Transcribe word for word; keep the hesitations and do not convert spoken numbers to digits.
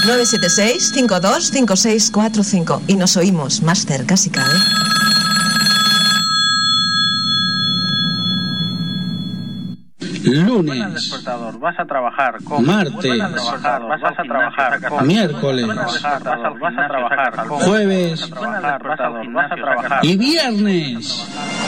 nueve siete seis, cinco dos cinco seis cuatro cinco. Y nos oímos más cerca si cabe. Lunes, vas a trabajar, martes, vas a trabajar, miércoles, vas a trabajar, jueves vas a trabajar y viernes.